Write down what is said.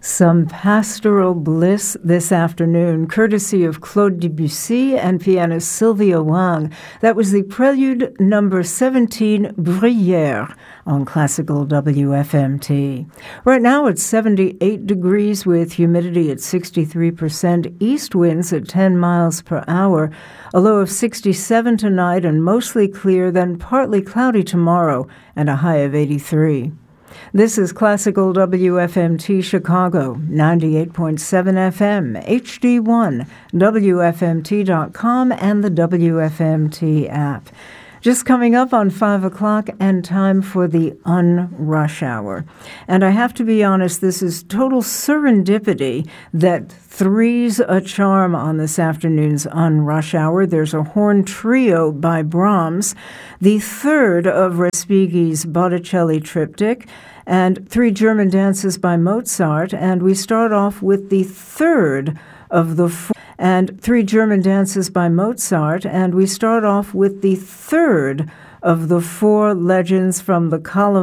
Some pastoral bliss this afternoon, courtesy of Claude Debussy and pianist Sylvia Wang. That was the prelude number 17, Bruyère, on Classical WFMT. Right now it's 78 degrees with humidity at 63%, east winds at 10 miles per hour, a low of 67 tonight and mostly clear, then partly cloudy tomorrow and a high of 83. This is Classical WFMT Chicago, 98.7 FM, HD1, WFMT.com, and the WFMT app. Just coming up on 5 o'clock and time for the Unrush Hour. And I have to be honest, this is total serendipity that three's a charm on this afternoon's Unrush Hour. There's a horn trio by Brahms, the third of Respighi's Botticelli triptych, and three German dances by Mozart. And we start off with the third of the four. And three German dances by Mozart, and we start off with the third of the four legends from the